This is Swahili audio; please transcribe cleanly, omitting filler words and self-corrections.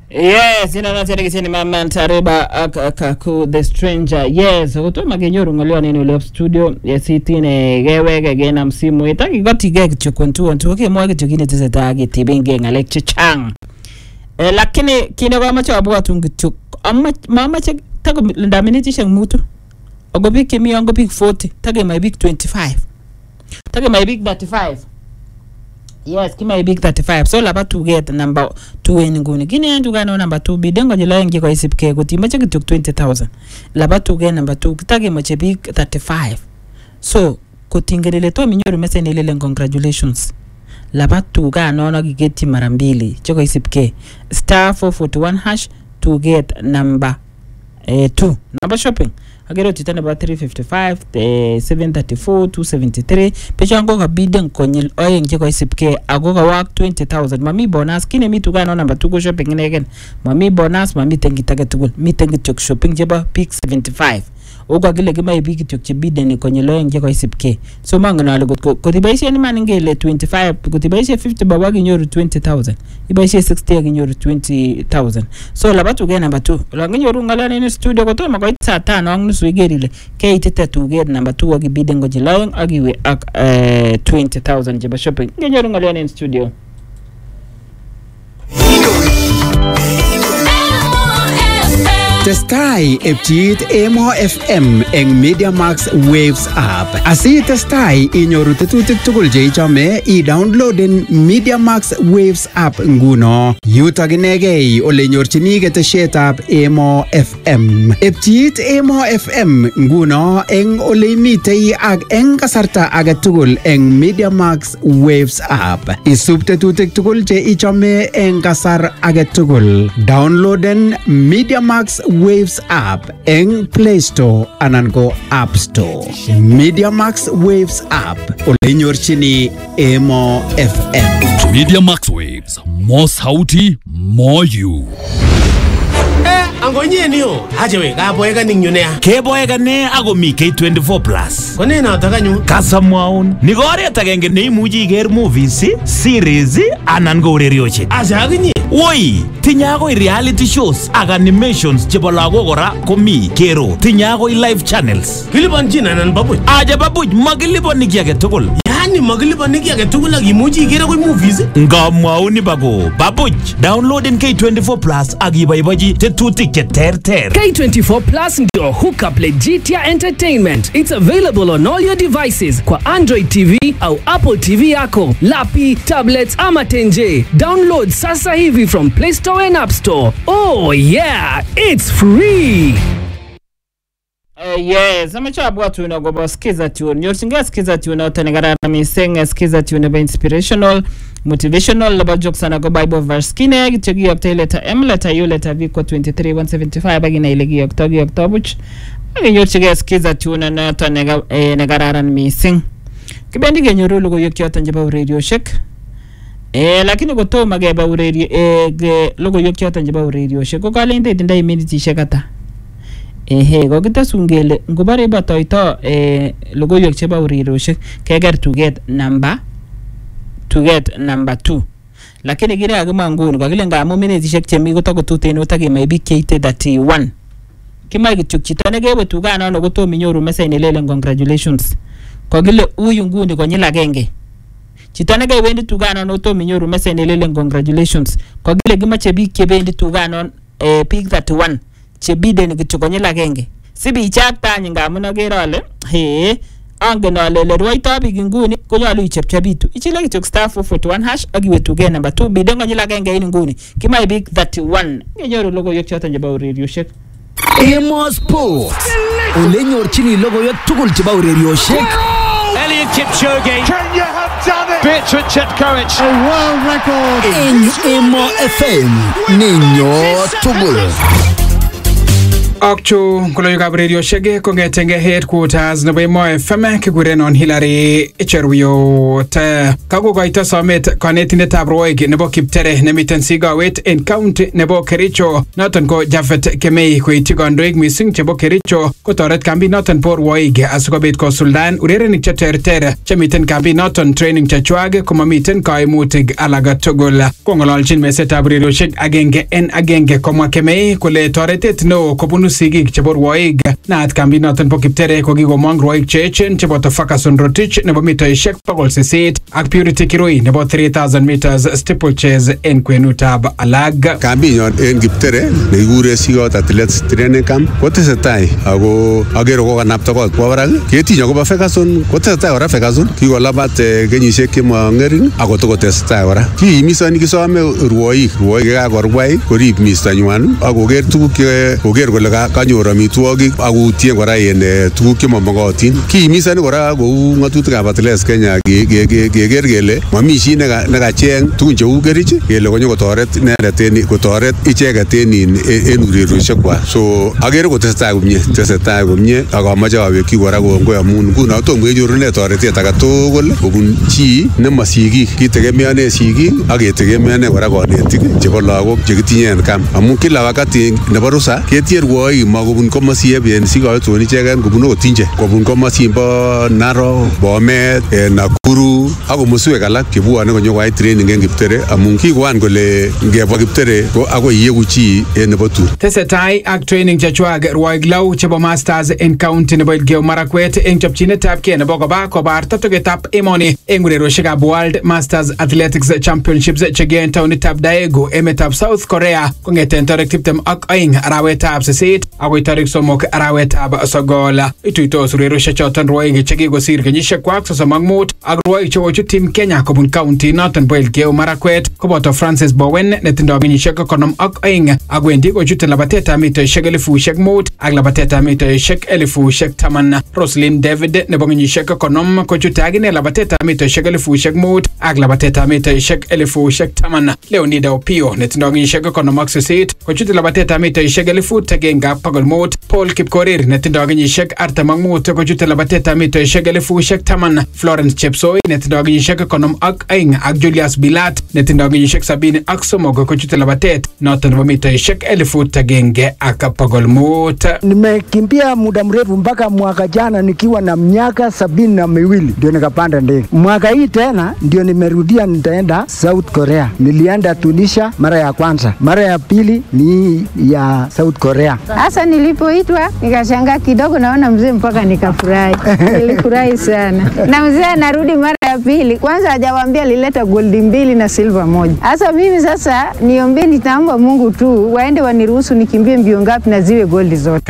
Yes, inanaterekeseni mama Ntareba akaku the stranger. Yes, utoma genyoru ngoleo nini ule studio. Yes, itine gewege gena msimu. Itaki goti gege chukuntu. Ntuke mwage chukine tisetagi tibinge ngalek chichang. Lakini kine kwa macho abuwa tungichuk. Mama chek tago ndaminiti shang mutu. Ogobik kemi ogobik 40. Tage my big 25. Tage my big 35. Yes, kima big 35. So laba to get number 2 in nguni. Gini antu gano number 2 bidengo jila yengi kwa isipke kuti mache kituk 20,000. Laba to get number 2 kitagi mache big 35. So kutingelele to minyoru mese nilele congratulations. Laba to gano na gigeti marambili choko isipke star 441 hash to get number 2. Number shopping. Agero titana ba 355 734 273 pecha ngo ka biden konyil oyenje ko isipke agoga wak 20,000 mami bonus kine mi tuga no number 2 go shopping again mami bonus mami tengi tagetugul mi tengi tok shopping jeba peak 75 oga gile gima ibiki tok che biden konyil oyenje ko isipke so mangana lo ko tibaishe ni maningele 25 ko tibaishe 50 baba ginyoru 20,000 ibaishe 60 ginyoru 20,000 so labatu ge number 2 lo ginyoru ngala ni studio ko to mako saa 5 suigerile keitete to get number 2 agi bidengo jilawen agiwe ak 20,000 jeba shopping ngenyoru ngale in studio Testai epchit Emo FM eng Media Max Waves app. Asi testai inyoru tetutik tugul je ichome i-downloaden Media Max Waves app nguno. Yutok inegei ole nyorchini ketesietab Emo FM. Epchit Emo FM nguno eng ole imitei ak eng kasarta age tugul eng Media Max Waves app. Isub tetutik tugul je ichome eng kasar age tugul. Downloaden Media Max Waves app eng Play Store anan go App Store. Media Max Waves app ole nyorchini Emo FM. Media Max Waves, more sauti, more you. Angonye niyo ajewe kaboyeka ningyunea Keboyeka ne ako mi K24 Plus. Kone natakanyu Kasamwaun ni oret agenge neimuchi iker movies, series anan ko urerioshek. Acha akinye Woi, tinye akoi reality shows ak animations chebo lagok kora komi kero. Tinye akoi live channels. Kilipanchin anan babuch? Aja babuch makilipani ki age tugul. Yani makilipani ki age tugul ak imuchi iker akoi movies? Ngamwaun bako babuch downloaden K24 Plus ak iboibochi tetutik che terter. K24 Plus ndio hookup Legitia Entertainment. It's available on all your devices kwa Android TV au Apple TV yako, lapi, tablets ama tenje. Download sasa hivi from Play Store and App Store. Oh yeah, it's free. Yes, amachabu tuna go skiza tune. Nyorsinga skiza tune otanegara miseng skiza tune ba inspirational, motivational laba jokes na go Bible verse kine gitegi yokte letter M letter U letter V ko 23175 bagina ilegi yoktogi yoktobuch. Agi nyorsinga skiza tune na otanega negara miseng. Kibendi genyoru lugo yokyota njeba radio shek. Lakini goto mageba ureri logo yokyota njeba radio shek ko kalende tinda immunity shekata. Gogita sungele ngubare batoito logo yok cheba uriroshek keger to get number 2 lakini gire agama ngunu gagile ngamo minute shek chemi gotako tuteno tage maybe K31 kima gichukchitane gebe tugana no goto minyoru message nelele congratulations kogile uyu nguni konyila agenge chitane gebendi tugana no to minyoru message nelele congratulations kogile gimache big kebendi tugana peak 31 chebide ni kichukonyela genge sibi chakta nyinga munogere angenole le roito biginguni konyalu ichepchebitu ichile kichuk star 441 hash agiwe tuge number 2 bide ngonyela genge ini nguni kimai big 31 ngenyoru logo yok choto njeba urerioshek Emo Sport. Ole nyorchini logo yok tugul cheba urerioshek. Elliot Kipchoge. Can you have done it? Bertrand Chetkovic. A world record. In Emo FM. Ninyo tugul. Akchu koloyukab radioshek kongetenge headquarters nebo Emo FM kikurenon Hillary Cheruyot. Kakokoito somet kanetindetab rwoik nebo Kiptere nemiten Sigawet en county nebo Kericho. Noton ko Jafet Kemei koityi kandoik mising chebo Kericho kotoret kambi noton bo rwoik asikobit kosuldaen urerenik cheterter chemiten kambi noton training chechwak komamiten kaimutik alak tugul. Kong'ololjin mesetab radioshek agenge en agenge komwa Kemei kole toretet neo kobunu sigik chebo rwoik. Naat kambi noton bo Kiptere kokikomong rwoik cheechen cheboto Ferguson Rotich nebo mitaishek 800 ak Purity Kirui nebo 3000 meters steeplechase en kwenutab alag. Kambi en Kiptere nekikure Sigot Athletes Training Camp kotesetai ako agere kokanapta kot kwa barak ketinye akobo Ferguson kotesetai kora Ferguson kikolabat kenyisiek chemang'ering ako tokotesetai kora kiimisoni kisome rwoik kakorwai korib mistanywan akoker tuguk koker kole kanyor amitwogik akutien kora en tuguk chemamagatin kiimisoni kora kou ng'atutikab Athletics Kenya keker kele mami chi nekacheng tugun cheu kerich kele konyo kotoret icheket en urerioshek kwak so agere kotesetai komie akamache awekyi kora kongoi amun nguno tom kenyorune toretet age tugul kobun chi nemasigik kitegemeane sigik ak ketegemeane kora konetik chebo lagok chekitinye en camp amun kila wakati nebo rusa ketier rwoik makobun komasieb en Sigawet icheken kobun otinje kobun komasin bo Narok Bomet Nakuru ak komoswek alak chebwone konyo koyai training en Kiptere amun kikoan kole ngebwa Kiptere ko akoi iyeku chi en nebo tu. Tesetai ak training chechwak rwoik lau chebo masters en county nebo Elgeyo Marakwet en chopchinetab kei nebo kobar totoketab emoni en urerioshekab World Masters Athletics Championships chegeen taonitab Daegu emetab South Korea kong'eten tarik 22 arawetab 8 akoi tarik 3 arawetab 9. Ituitos urerioshechoton rwoik chekikosir kenyishekwak 35 ak rwoik chekochut Team Kenya kobun county noton bo Elgeyo Marakwet koboto Francis Bowen netindoi kenyishek 52 ak wendi kochute labatetab mitaishek 5,000 ak labatetab mitaishek 10,000. Roslyn David nebo kenyishek 50 kochute akine labatetab mitaishek 5,000 ak labatetab mitaishek 10,000. Leonida Opio netindoi kenyishek 58 kochute labatetab mitaishek 1,500. Paul Kipkorir netindoi kenyishek 45 kochute labatetab mitaishek 10,000. Florence Chepsoi netindoi kenyishek 52 ak Julius Bilat netindoi kenyishek 73 kochute labatet noton nebo mitaishek 1,100. Nimekimbia muda mrefu mpaka mwaka jana nikiwa na miaka 72 ndio nikapanda ndege. Mwaka hii tena ndio nimerudia nitaenda South Korea. Nilienda Tunisia mara ya kwanza. Mara ya pili ni ya South Korea. Hasa nilipoitwa nikashangaa kidogo naona mzee mpaka nikafurahi. Nilifurahi sana. Na mzee anarudi mara ya pili. Kwanza hajawaambia lileta gold 2 na silver 1. Hasa mimi sasa niombe nitaomba Mungu tu waende waniruhusu nikimbie mbio ngapi na ziwe gold zote.